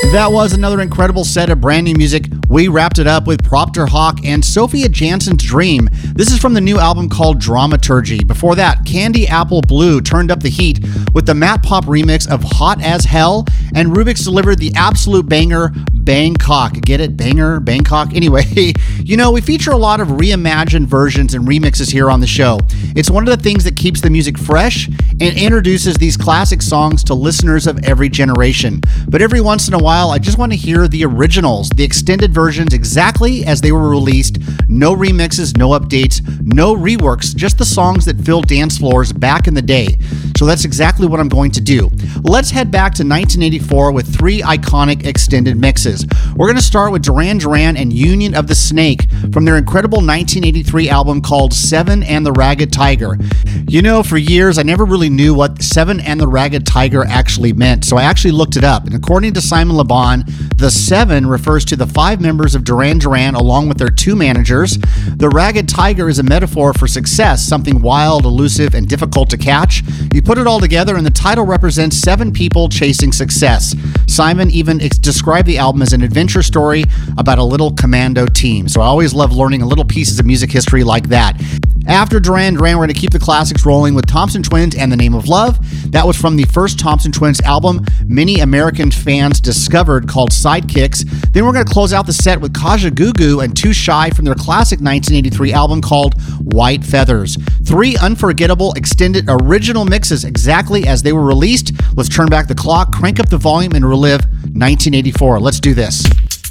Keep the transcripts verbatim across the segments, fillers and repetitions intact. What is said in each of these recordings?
That was another incredible set of brand new music. We wrapped it up with Proctor Hawk and Sophia Jansen's Dream. This is from the new album called Dramaturgy. Before that, Candy Apple Blue turned up the heat with the Matt Pop remix of Hot as Hell, and Rubik's delivered the absolute banger, Bangkok. Get it? Banger? Bangkok? Anyway, you know, we feature a lot of reimagined versions and remixes here on the show. It's one of the things that keeps the music fresh and introduces these classic songs to listeners of every generation. But every once in a while, I just want to hear the originals, the extended versions exactly as they were released. No remixes, no updates, no reworks, just the songs that filled dance floors back in the day. So that's exactly what I'm going to do. Let's head back to nineteen eighty-four with three iconic extended mixes. We're going to start with Duran Duran and Union of the Snake from their incredible nineteen eighty-three album called Seven and the Ragged Tiger. You know, for years, I never really knew what Seven and the Ragged Tiger actually meant, so I actually looked it up. And according to Simon Le Bon, the Seven refers to the five members of Duran Duran along with their two managers. The Ragged Tiger is a metaphor for success, something wild, elusive, and difficult to catch. You put it all together, and the title represents seven people chasing success. Simon even ex- described the album as an adventure story about a little commando team. So I always love learning little pieces of music history like that. After Duran Duran, we're going to keep the classics rolling with Thompson Twins and The Name of Love. That was from the first Thompson Twins album many American fans discovered called Sidekicks. Then we're going to close out the set with Kajagoogoo and Too Shy from their classic nineteen eighty-three album called White Feathers. Three unforgettable extended original mixes exactly as they were released. Let's turn back the clock, crank up the volume, and relive nineteen eighty-four. Let's do this.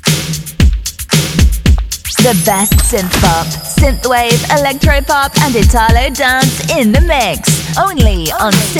The best synth pop, synthwave, electropop, and Italo dance in the mix. Only on